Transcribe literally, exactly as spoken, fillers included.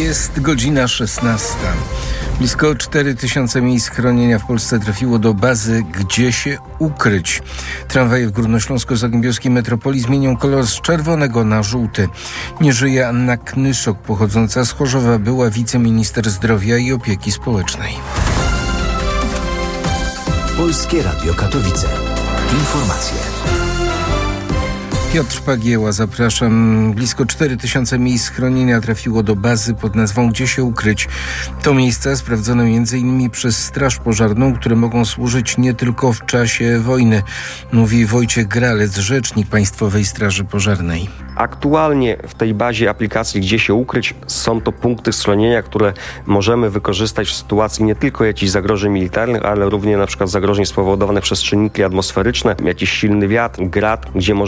Jest godzina szesnasta. Blisko cztery tysiące miejsc chronienia w Polsce trafiło do bazy Gdzie się ukryć. Tramwaje w górnośląsko-zagłębiowskiej metropolii zmienią kolor z czerwonego na żółty. Nie żyje Anna Knyszok, pochodząca z Chorzowa, była wiceminister zdrowia i opieki społecznej. Polskie Radio Katowice. Informacje. Piotr Pagieła, zapraszam. Blisko cztery tysiące miejsc schronienia trafiło do bazy pod nazwą Gdzie się ukryć. To miejsca sprawdzone między innymi przez Straż Pożarną, które mogą służyć nie tylko w czasie wojny, mówi Wojciech Gralec, rzecznik Państwowej Straży Pożarnej. Aktualnie w tej bazie aplikacji Gdzie się ukryć są to punkty schronienia, które możemy wykorzystać w sytuacji nie tylko jakichś zagrożeń militarnych, ale również na przykład zagrożeń spowodowanych przez czynniki atmosferyczne, jakiś silny wiatr, grad, gdzie możemy